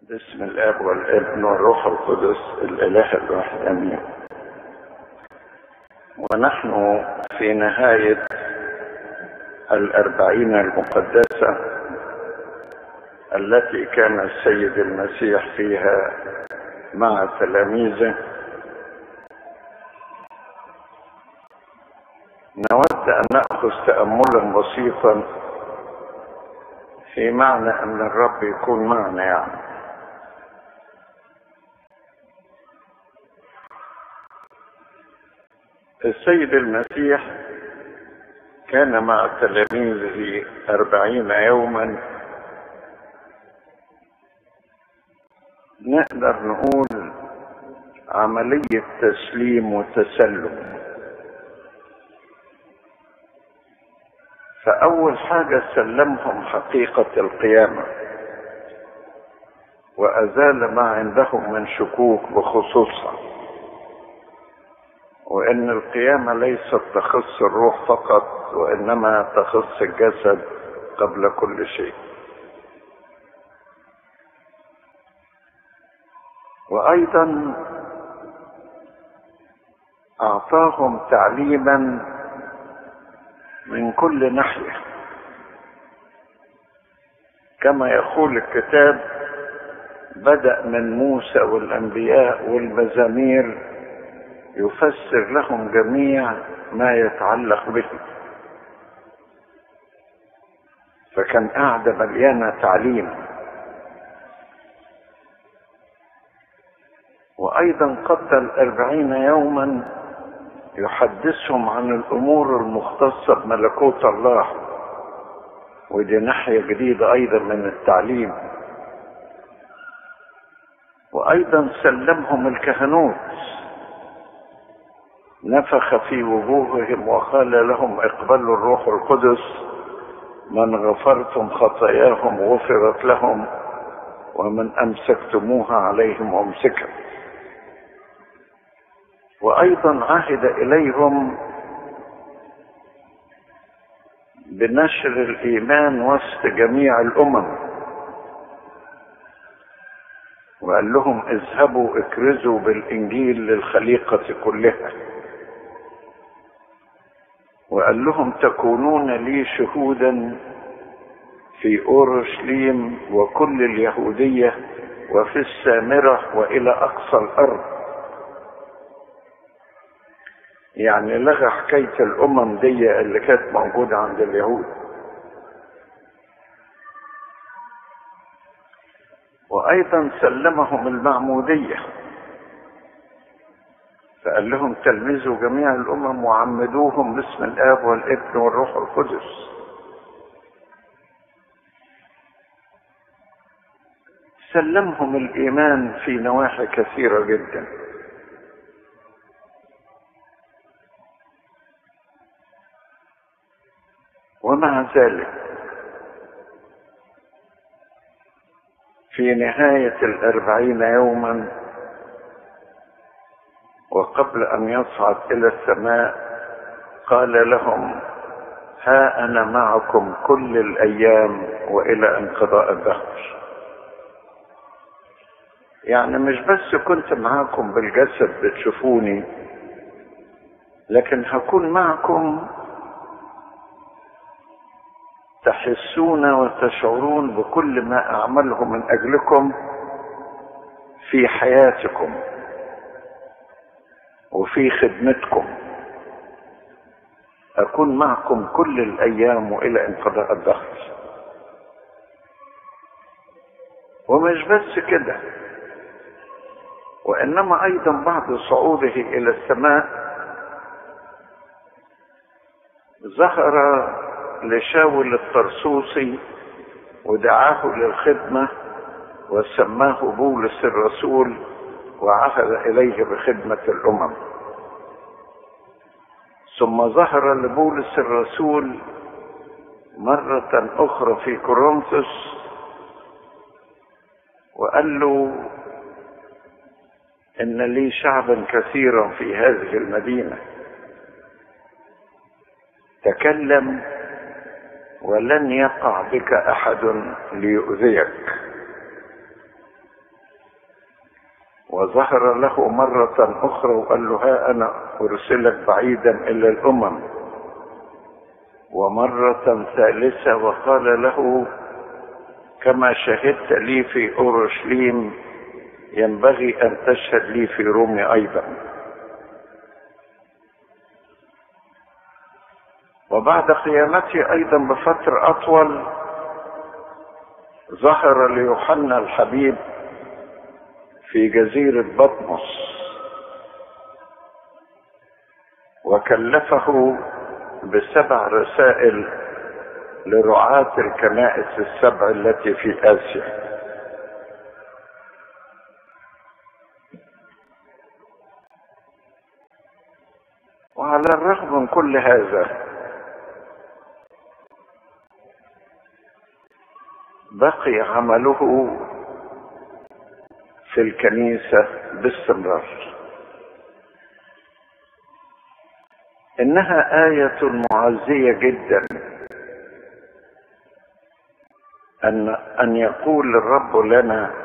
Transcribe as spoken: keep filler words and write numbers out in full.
باسم الاب والابن والروح القدس الاله الواحد امين. ونحن في نهاية الاربعين المقدسة التي كان السيد المسيح فيها مع تلاميذه. نود ان نأخذ تأملا بسيطا في معنى ان الرب يكون معنا. يعني السيد المسيح كان مع تلاميذه أربعين يوما، نقدر نقول عملية تسليم وتسلم. فأول حاجة سلمهم حقيقة القيامة، وأزال ما عندهم من شكوك بخصوصها، وإن القيامة ليست تخص الروح فقط، وإنما تخص الجسد قبل كل شيء. وأيضا أعطاهم تعليما من كل ناحية، كما يقول الكتاب: بدأ من موسى والأنبياء والمزامير يفسر لهم جميع ما يتعلق به. فكان قاعدة مليانة تعليم. وأيضا قضى الأربعين يوما يحدثهم عن الأمور المختصة بملكوت الله، ودي ناحية جديدة أيضا من التعليم. وأيضا سلمهم الكهنوت، نفخ في وجوههم وقال لهم: اقبلوا الروح القدس، من غفرتم خطاياهم غفرت لهم، ومن أمسكتموها عليهم أمسكت. وأيضا عهد إليهم بنشر الإيمان وسط جميع الأمم، وقال لهم: اذهبوا اكرزوا بالإنجيل للخليقة كلها. وقال لهم: تكونون لي شهودا في أورشليم وكل اليهودية وفي السامرة وإلى أقصى الأرض. يعني لغى حكاية الأمم دي اللي كانت موجودة عند اليهود. وأيضا سلمهم المعمودية، فقال لهم: تلمذوا جميع الأمم وعمدوهم باسم الآب والابن والروح القدس. سلمهم الإيمان في نواحي كثيرة جدا. ومع ذلك في نهاية الأربعين يوما وقبل أن يصعد إلى السماء قال لهم: ها أنا معكم كل الأيام وإلى انقضاء الدهر. يعني مش بس كنت معاكم بالجسد بتشوفوني، لكن هكون معكم تحسون وتشعرون بكل ما أعمله من أجلكم في حياتكم وفي خدمتكم. أكون معكم كل الأيام وإلى انقضاء الدهر. ومش بس كده، وإنما أيضا بعد صعوده إلى السماء ظهر لشاول الطرسوسي ودعاه للخدمة وسماه بولس الرسول، وعهد إليه بخدمة الأمم. ثم ظهر لبولس الرسول مرة أخرى في كورنثوس وقال له: إن لي شعبا كثيرا في هذه المدينة، تكلم ولن يقع بك أحد ليؤذيك. وظهر له مرة أخرى وقال له ها أنا أرسلك بعيدا إلى الأمم، ومرة ثالثة وقال له كما شهدت لي في أورشليم ينبغي أن تشهد لي في رومي أيضا. وبعد قيامته أيضا بفترة أطول ظهر ليوحنا الحبيب في جزيرة بطمس وكلفه بسبع رسائل لرعاة الكنائس السبع التي في آسيا. وعلى الرغم من كل هذا بقي عمله في الكنيسة باستمرار. إنها آية معزية جدا أن أن يقول الرب لنا